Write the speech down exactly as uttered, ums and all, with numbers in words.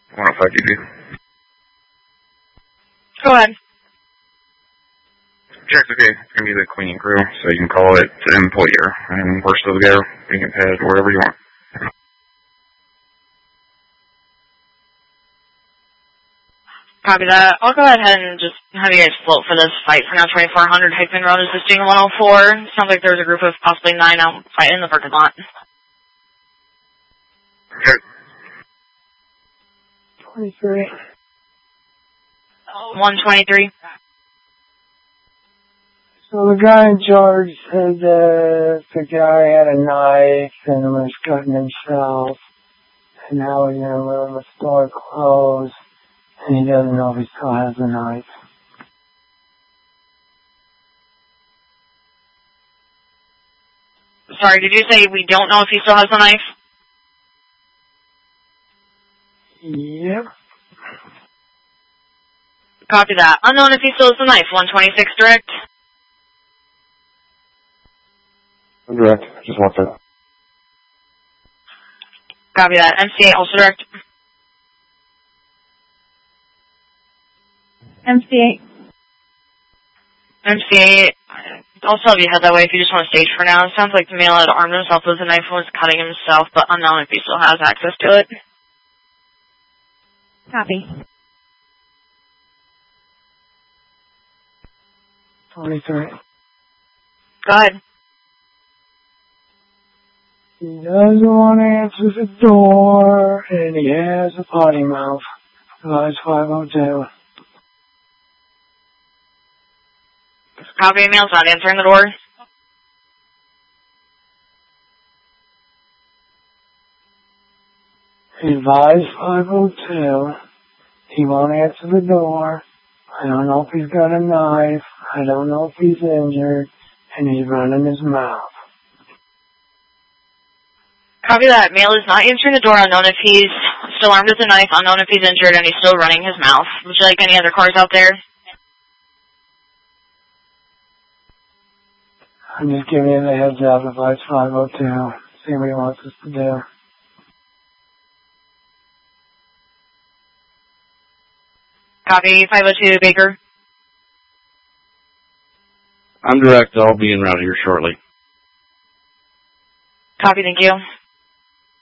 one oh five D B. Go ahead. Jack's okay. It's going to be the cleaning crew, so you can call it employer, and we're still together. You can head wherever you want. Copy that. I'll go ahead and just have you guys float for this fight for now. twenty-four hundred Hickman Road is just doing one oh four. Sounds like there's a group of possibly nine out fighting in the parking lot. Okay. twenty-three. one twenty-three. So the guy in charge said that the guy had a knife and was cutting himself, and now he's in a room with store clothes, and he doesn't know if he still has the knife. Sorry, did you say we don't know if he still has the knife? Yep. Copy that. Unknown if he still has the knife. one twenty-six direct. I'm direct. Just want that. Copy that. M C A also direct. M C A. M C A, also have you head that way if you just want to stage for now. It sounds like the male had armed himself with a knife and was cutting himself, but unknown if he still has access to it. Copy. twenty-three. Go ahead. He doesn't want to answer the door, and he has a potty mouth. Advice five oh two. Copy, male's not answering the door. Advise five oh two. He won't answer the door. I don't know if he's got a knife. I don't know if he's injured. And he's running his mouth. Copy that. Male is not answering the door. Unknown if he's still armed with a knife. Unknown if he's injured, and he's still running his mouth. Would you like any other cars out there? I'm just giving you the heads up. Advice five oh two. See what he wants us to do. Copy, five oh two, Baker. I'm direct. I'll be en route here shortly. Copy, thank you.